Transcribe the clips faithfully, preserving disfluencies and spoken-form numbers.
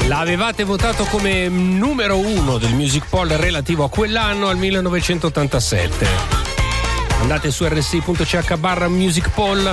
L'avevate votato come numero uno del Music Poll relativo a quell'anno, al millenovecentottantasette. Andate su erre esse i punto ci acca barra Music Poll.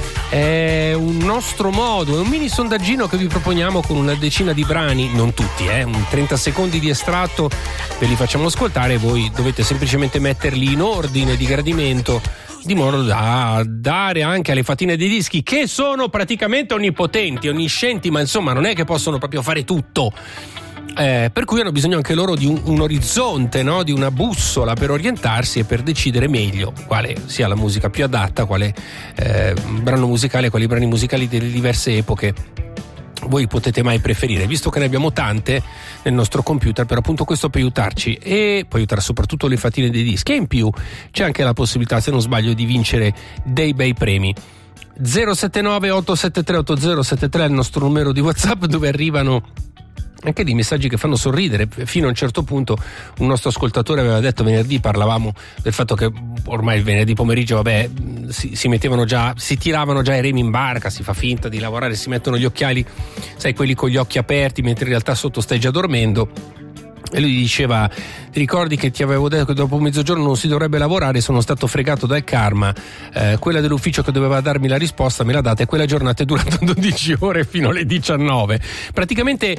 È un nostro modo, è un mini sondaggino che vi proponiamo con una decina di brani, non tutti, eh, un trenta secondi di estratto, ve li facciamo ascoltare e voi dovete semplicemente metterli in ordine di gradimento, di modo da dare anche alle fatine dei dischi, che sono praticamente onnipotenti, onniscienti, ma insomma non è che possono proprio fare tutto. Eh, per cui hanno bisogno anche loro di un, un orizzonte, no? Di una bussola per orientarsi e per decidere meglio quale sia la musica più adatta, quale eh, brano musicale, quali brani musicali delle diverse epoche voi potete mai preferire. Visto che ne abbiamo tante nel nostro computer, per appunto questo può aiutarci e può aiutare soprattutto le fatine dei dischi, e in più c'è anche la possibilità, se non sbaglio, di vincere dei bei premi. Zero sette nove otto sette tre otto zero sette tre è il nostro numero di WhatsApp, dove arrivano anche dei messaggi che fanno sorridere. Fino a un certo punto un nostro ascoltatore aveva detto, venerdì parlavamo del fatto che ormai il venerdì pomeriggio vabbè si, si mettevano già, si tiravano già i remi in barca, si fa finta di lavorare, si mettono gli occhiali, sai, quelli con gli occhi aperti, mentre in realtà sotto stai già dormendo. E lui diceva: ti ricordi che ti avevo detto che dopo mezzogiorno non si dovrebbe lavorare? Sono stato fregato dal karma, eh, quella dell'ufficio che doveva darmi la risposta me l'ha data e quella giornata è durata dodici ore fino alle diciannove. Praticamente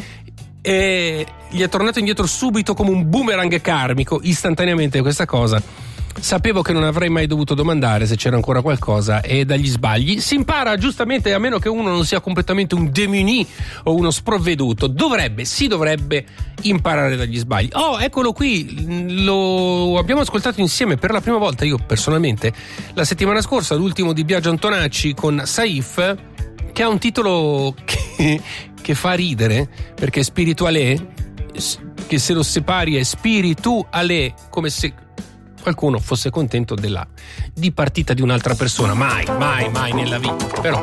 e gli è tornato indietro subito come un boomerang karmico, istantaneamente questa cosa. Sapevo che non avrei mai dovuto domandare se c'era ancora qualcosa, e dagli sbagli si impara, giustamente, a meno che uno non sia completamente un démuni o uno sprovveduto. Dovrebbe, si dovrebbe imparare dagli sbagli. Oh, eccolo qui, lo abbiamo ascoltato insieme per la prima volta, io personalmente, la settimana scorsa, l'ultimo di Biagio Antonacci con Saif, che ha un titolo che, che fa ridere, perché spirituale, che se lo separi è spirituale, come se qualcuno fosse contento della dipartita di un'altra persona. Mai, mai, mai nella vita. Però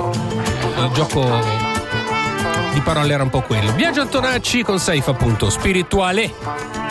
il gioco di parole era un po' quello. Biagio Antonacci con Saif, appunto, spirituale.